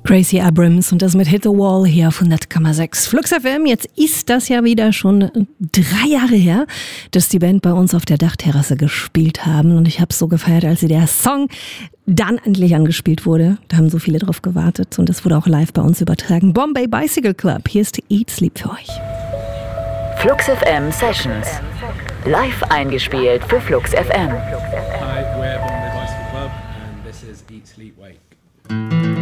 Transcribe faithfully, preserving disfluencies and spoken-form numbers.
Gracie Abrams und das mit Hit the Wall hier auf hundert Komma sechs Flux F M. Jetzt ist das ja wieder schon drei Jahre her, dass die Band bei uns auf der Dachterrasse gespielt haben. Und ich habe es so gefeiert, als der Song dann endlich angespielt wurde. Da haben so viele drauf gewartet und das wurde auch live bei uns übertragen. Bombay Bicycle Club, hier ist Eat Sleep für euch. Flux F M Sessions. Live eingespielt für Flux F M.